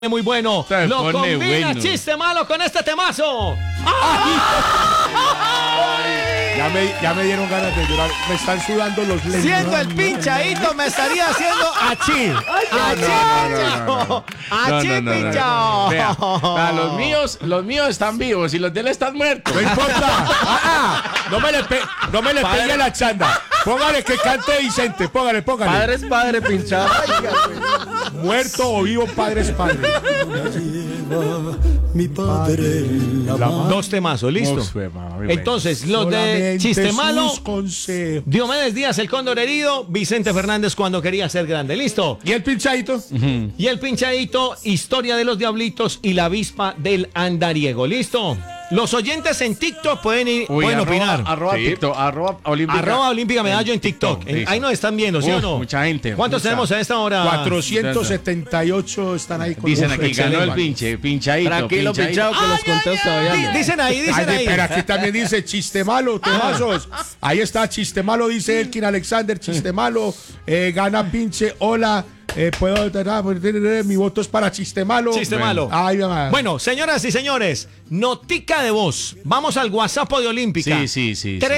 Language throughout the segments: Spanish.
Muy bueno. Se Lo pone combina bueno. Chiste Malo con este temazo. Ya me dieron ganas de llorar. Me están sudando los lentes. Siendo el pinchadito me estaría haciendo achí. Achí, pinchado. Vea, los míos están vivos y los de él están muertos. No importa. No me le pegue la chanda. Póngale que cante Vicente. Póngale. Padre es padre, pinchado. Muerto o vivo, padre es padre. Mi padre, Dos temazos, listo. Entonces, los de Chiste Malo, Diomedes Díaz, el cóndor herido, Vicente Fernández cuando quería ser grande, listo. ¿Y el pinchadito? Y el pinchadito, Historia de los Diablitos y la avispa del andariego, listo. Los oyentes en TikTok pueden opinar. Arroba TikTok, arroba Olímpica Medallo en TikTok. Ahí nos están viendo, ¿sí o no? Mucha gente. ¿Cuántos tenemos a esta hora? 478 están ahí con Dicen aquí, ganó el pinchadito. Tranquilo, pinchado, que los conteos todavía no. Dicen ahí. Pero aquí también dice Chiste Malo, temazos. Ahí está Chiste Malo, dice Elkin Alexander, Chiste Malo, gana pinche, hola. Mi voto es para Chiste Malo. Chiste Malo. Ay, mamá. Bueno, señoras y señores, notica de voz. Vamos al WhatsApp de Olímpica. Sí.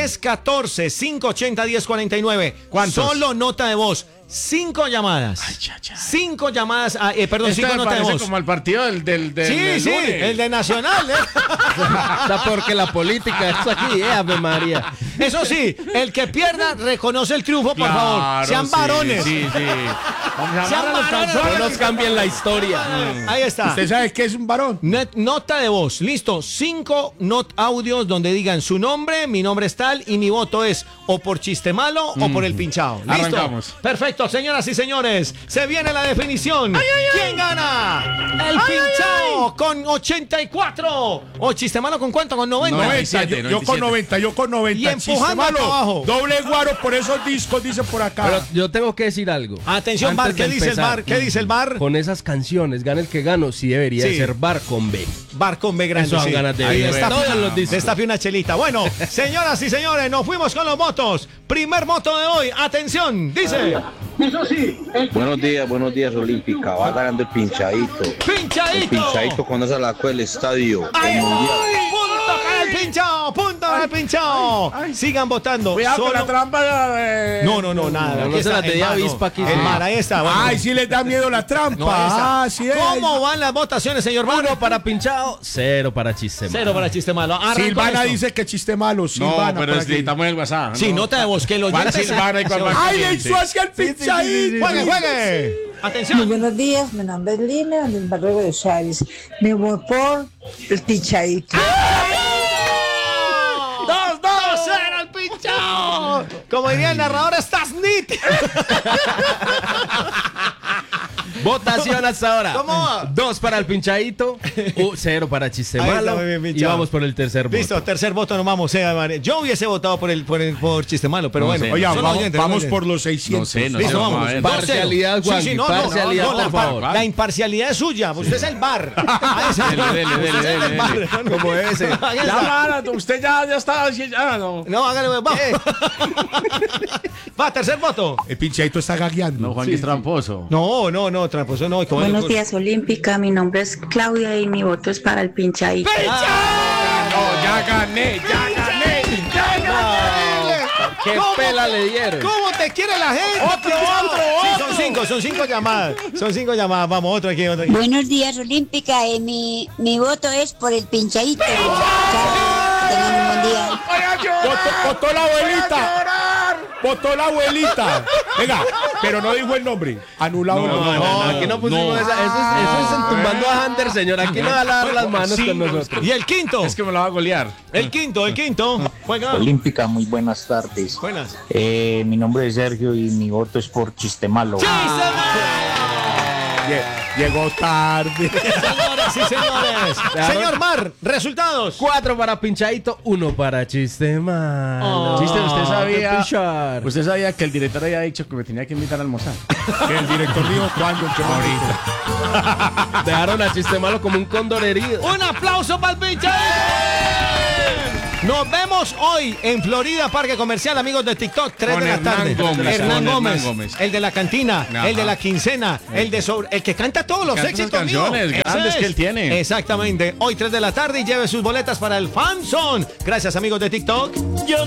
314-580-1049. ¿Cuántos? Solo nota de voz. 5 llamadas. Ay. 5 llamadas. Perdón, 5 Esto me notas de parece voz. como el partido del Sí, lunes. el de Nacional. O sea, porque la política es aquí, Ave María. Eso sí, el que pierda reconoce el triunfo, por favor. Sean varones. Sí. Sean varones. No nos cambien la historia. Ahí está. ¿Usted sabe qué es un varón? Nota de voz, listo. 5 audios donde digan su nombre, mi nombre es tal y mi voto es o por Chiste Malo o por el pinchado. ¿Listo? Arrancamos. Perfecto, señoras y señores. Se viene la definición. ¿Quién gana? El pinchado con 84. ¿O Chiste Malo con cuánto? Con 90. 90, yo con 90. Y empujando Chiste Malo, para abajo. doble guaro por esos discos, dice por acá. Pero yo tengo que decir algo. Atención, Antes Bar, ¿qué de dice el empezar. Bar? ¿Qué dice el Bar? Con esas canciones, gana el que gano, sí debería Sí. ser bar con B. Bar con B grande. Eso dan sí. ganas de Ahí ver. destape Todos los discos. destape una chelita. Bueno, señoras y señores, nos fuimos con los votos. Primer voto de hoy. Atención, dice. Buenos días, Olímpica. Va ganando el pinchadito. El Pinchadito. pinchadito cuando se la del estadio. ¡Ay, El mundial. punto para el pinchado! ¡Punto para el pinchado! Sigan votando. Cuidado con la trampa. No, nada. No Aquí se la está, tenía el Mar, avispa aquí. El Mar, ahí está. Bueno. Ay, sí les da miedo la trampa. No, ahí está. Sí es. ¿Cómo van las votaciones, señor Mar? 1 para pinchado, 0 para Chiste Malo. 0 para Chiste Malo. Arranco Silvana esto. dice que Chiste Malo. No, Silvana, pero por aquí. necesitamos el WhatsApp. Sí, ¿no? nota de voz que lo ¿Cuál Silvana y cuál ¡Ay, le hizo hacia el pinchadito! ¡Juegue! Muy Atención. buenos días, mi nombre es Lina, del barrio de Chávez. Me voy por el pinchadito. 2-0 al pinchado. Como diría el narrador, estás nítido. Votación hasta ahora. ¿Cómo va? 2 para el pinchadito, 0 para Chiste Ahí está, Malo. muy bien, Y pinchado. vamos por el tercer voto. Listo, tercer voto, nos vamos. María. Yo hubiese votado por Chiste Malo, pero No bueno. sé. Oiga, son vamos, oyentes, vamos son por oyentes. los 600. No sé, Listo, vamos vamos. a ver. 2-0. Parcialidad, Juanqui, parcialidad, por favor. La imparcialidad es suya. Usted es el bar. Dele. Usted es el bar. Como ese. Ahí está. Usted ya está. No. No, hágale, va. Va, tercer voto. El pinchadito está gagueando. No, Juan es tramposo. No, tramposo no. Buenos días, Olímpica. Mi nombre es Claudia y mi voto es para el pinchadito. No, ya gané. ¿Qué pela le dieron? ¿Cómo te quiere la gente? Otro. Sí, son cinco llamadas. Vamos, otro aquí. Buenos días, Olímpica. Mi voto es por el pinchadito. Chao. Tengan un buen día. Votó la abuelita. Votó la abuelita. Venga, pero no dijo el nombre. Anulado. No, aquí no pusimos esa. Eso es entumbando a Hunter, señor. Aquí no va a lavar las manos con nosotros. Y el quinto. Es que me la va a golear. El quinto. Juega. Olímpica, muy buenas tardes. Buenas. Mi nombre es Sergio y mi voto es por Chiste Malo. Llegó tarde. Señoras y señores. Señor Mar, resultados. 4 para pinchadito, 1 para Chiste Malo. Chiste, Pinchar. usted sabía que el director había dicho que me tenía que invitar a almorzar. Que el director dijo cuándo, en qué momento. Dejaron a Chiste Malo como un cóndor herido. Un aplauso para el pinche. Nos vemos hoy en Florida Parque Comercial, amigos de TikTok, 3 de la tarde. Hernán Gómez, el de la cantina, el de la quincena, el que canta todos los éxitos canciones grandes que él tiene. Exactamente. Hoy 3 de la tarde y lleve sus boletas para el Fan Zone. Gracias, amigos de TikTok.